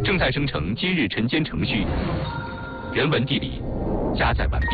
正在生成今日晨间程序，人文地理加载完毕。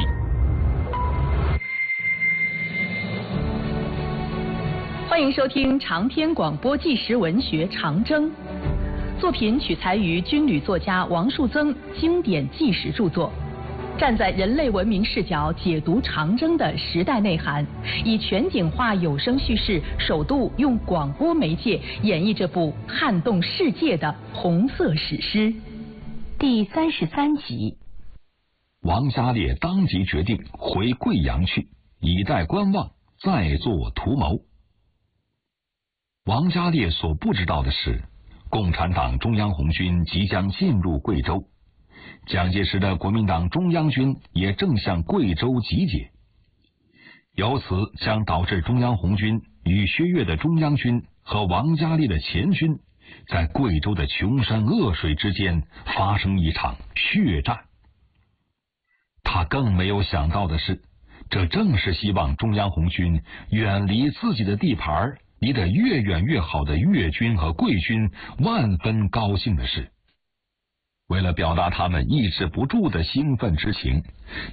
欢迎收听长篇广播纪实文学《长征》，作品取材于军旅作家王树增经典纪实著作，站在人类文明视角解读长征的时代内涵，以全景化有声叙事，首度用广播媒介演绎这部撼动世界的红色史诗。第33集， 王家烈当即决定回贵阳去，以待观望，再作图谋。王家烈所不知道的是，共产党中央红军即将进入贵州，蒋介石的国民党中央军也正向贵州集结，由此将导致中央红军与薛岳的中央军和王家烈的前军在贵州的穷山恶水之间发生一场血战。他更没有想到的是，这正是希望中央红军远离自己的地盘，离得越远越好的粤军和桂军万分高兴的事。为了表达他们抑制不住的兴奋之情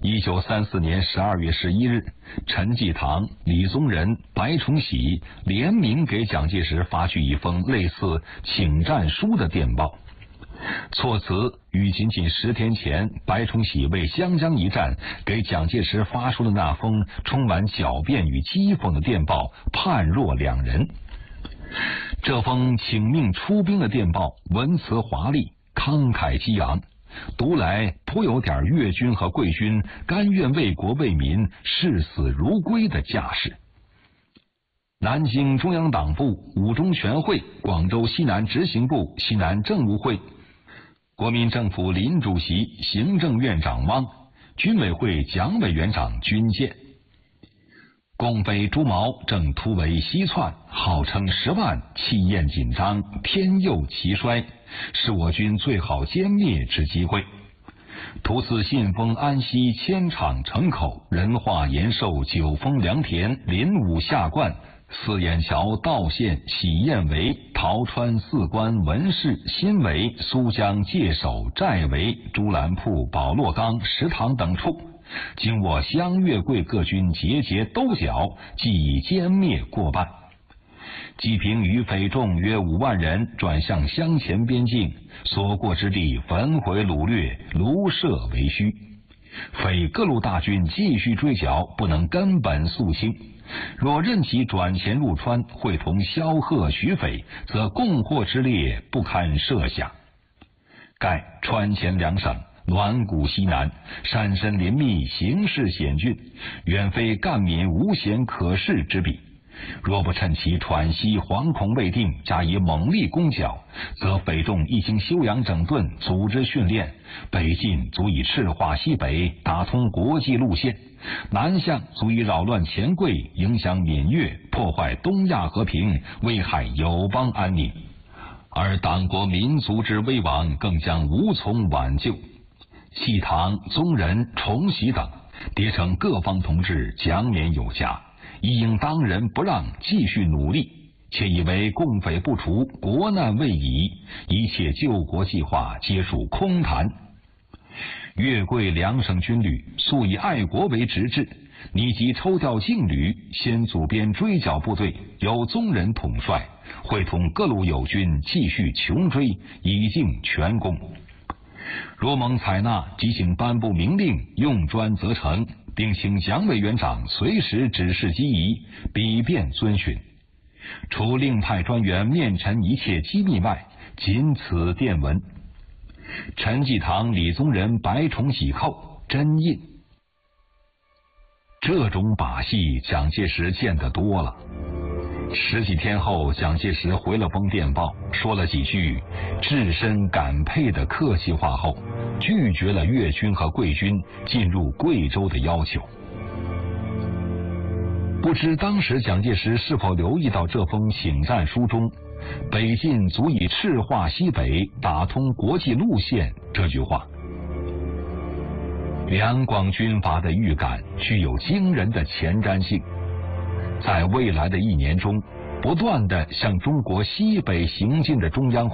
，1934年12月11日，陈济棠、李宗仁、白崇禧联名给蒋介石发去一封类似请战书的电报，措辞与仅10天前白崇禧为湘江一战给蒋介石发出的那封充满狡辩与讥讽的电报判若两人。这封请命出兵的电报文辞华丽，慷慨激昂，读来颇有点粤军和桂军甘愿为国为民视死如归的架势。南京中央党部、五中全会、广州西南执行部、西南政务会、国民政府林主席、行政院长汪、军委会蒋委员长军舰。共匪朱毛正突围西窜，号称10万，气焰紧张，天佑其衰，是我军最好歼灭之机会。图此信丰、安西、千场、城口、仁化、延寿、九峰、良田、临武、下灌、四眼桥、道县、喜宴围、陶川、四关、文市、新围、苏江、界首、寨围、朱兰铺、保洛冈、石塘等处，经我湘粤桂各军节节兜剿，即已歼灭过半。济平余匪众约5万人，转向湘黔边境，所过之地焚毁掳掠，庐舍为虚。匪各路大军继续追剿，不能根本肃清。若任其转前入川，会同萧贺、徐匪，则共祸之烈不堪设想。盖川黔两省暖谷西南，山深林密，形势险峻，远非赣闽无险可恃之比。若不趁其喘息惶恐未定，加以猛力攻剿，则匪众一经休养整顿，组织训练，北进足以赤化西北，打通国际路线；南向足以扰乱黔桂，影响闽粤，破坏东亚和平，危害友邦安宁。而党国民族之危亡，更将无从挽救。济棠、宗仁、崇禧等叠成各方同志，奖勉有加，亦应当仁不让，继续努力，且以为共匪不除，国难未已，一切救国计划皆属空谈。粤桂两省军旅素以爱国为直至，拟即抽调劲旅，先组编追剿部队，由宗仁统帅，会同各路友军继续穷追，以尽全功。若蒙采纳，即请颁布明令，用专责成，并请蒋委员长随时指示机宜，以便遵循。除另派专员面陈一切机密外，仅此电文。陈济棠、李宗仁、白崇禧扣，真印。这种把戏蒋介石见得多了。10几天后，蒋介石回了封电报，说了几句至深感佩的客气话后，拒绝了粤军和桂军进入贵州的要求。不知当时蒋介石是否留意到这封请战书中“北进足以赤化西北，打通国际路线”这句话。两广军阀的预感具有惊人的前瞻性，在未来的1年中，不断地向中国西北行进的中央